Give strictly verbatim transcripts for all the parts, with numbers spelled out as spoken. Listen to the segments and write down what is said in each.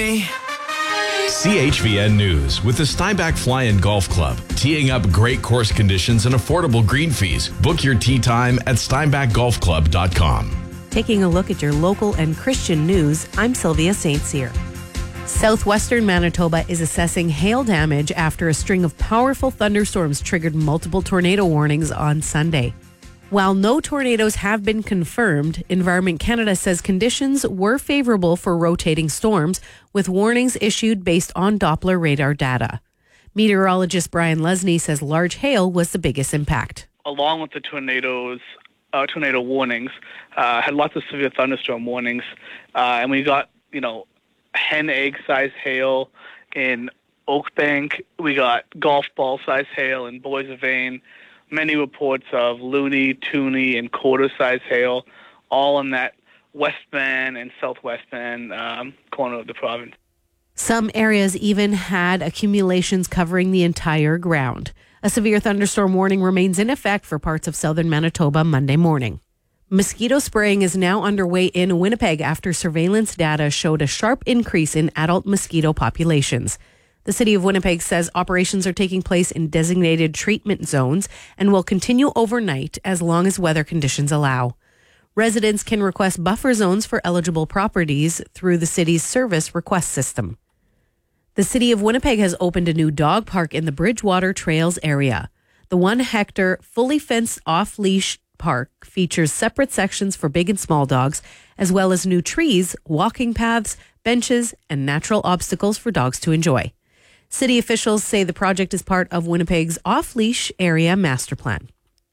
C H V N News with the Steinbach Fly-In Golf Club. Teeing up great course conditions and affordable green fees. Book your tee time at steinbach golf club dot com. Taking a look at your local and Christian news, I'm Sylvia Saint Cyr. Southwestern Manitoba is assessing hail damage after a string of powerful thunderstorms triggered multiple tornado warnings on Sunday. While no tornadoes have been confirmed, Environment Canada says conditions were favorable for rotating storms, with warnings issued based on Doppler radar data. Meteorologist Brian Lesney says large hail was the biggest impact. Along with the tornadoes, uh, tornado warnings, uh, had lots of severe thunderstorm warnings, uh, and we got, you know, hen egg size hail in Oakbank. We got golf ball size hail in Boissevain. Many reports of loony, toony, and quarter-size hail, all in that West Van and Southwest Van um, corner of the province. Some areas even had accumulations covering the entire ground. A severe thunderstorm warning remains in effect for parts of southern Manitoba Monday morning. Mosquito spraying is now underway in Winnipeg after surveillance data showed a sharp increase in adult mosquito populations. The City of Winnipeg says operations are taking place in designated treatment zones and will continue overnight as long as weather conditions allow. Residents can request buffer zones for eligible properties through the city's service request system. The City of Winnipeg has opened a new dog park in the Bridgewater Trails area. The one-hectare, fully fenced off-leash park features separate sections for big and small dogs, as well as new trees, walking paths, benches, and natural obstacles for dogs to enjoy. City officials say the project is part of Winnipeg's off-leash area master plan.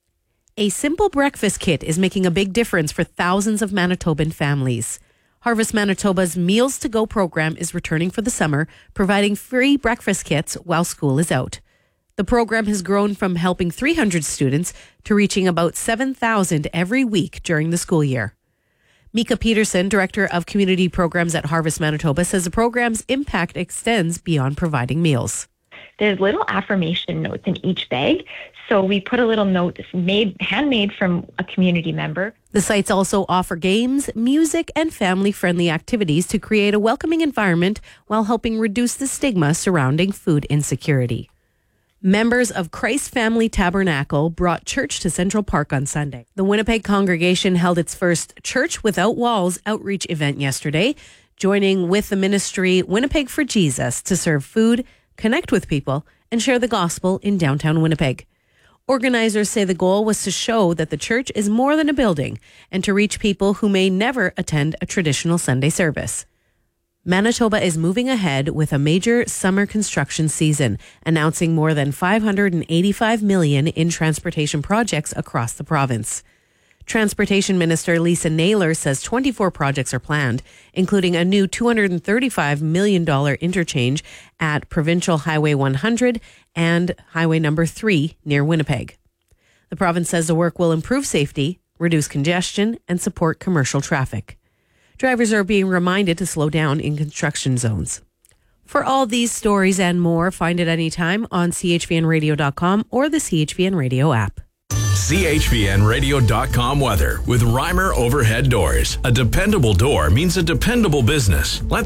A simple breakfast kit is making a big difference for thousands of Manitoban families. Harvest Manitoba's Meals to Go program is returning for the summer, providing free breakfast kits while school is out. The program has grown from helping three hundred students to reaching about seven thousand every week during the school year. Mika Peterson, Director of Community Programs at Harvest Manitoba, says the program's impact extends beyond providing meals. There's little affirmation notes in each bag, so we put a little note that's made, handmade from a community member. The sites also offer games, music, and family-friendly activities to create a welcoming environment while helping reduce the stigma surrounding food insecurity. Members of Christ Family Tabernacle brought church to Central Park on Sunday. The Winnipeg congregation held its first Church Without Walls outreach event yesterday, joining with the ministry Winnipeg for Jesus to serve food, connect with people, and share the gospel in downtown Winnipeg. Organizers say the goal was to show that the church is more than a building and to reach people who may never attend a traditional Sunday service. Manitoba is moving ahead with a major summer construction season, announcing more than five hundred eighty-five million dollars in transportation projects across the province. Transportation Minister Lisa Naylor says twenty-four projects are planned, including a new two hundred thirty-five million dollars interchange at Provincial Highway one hundred and Highway number three near Winnipeg. The province says the work will improve safety, reduce congestion, and support commercial traffic. Drivers are being reminded to slow down in construction zones. For all these stories and more, find it anytime on c h v n radio dot com or the C H V N Radio app. C H V N radio dot com weather with Reimer Overhead Doors. A dependable door means a dependable business. Let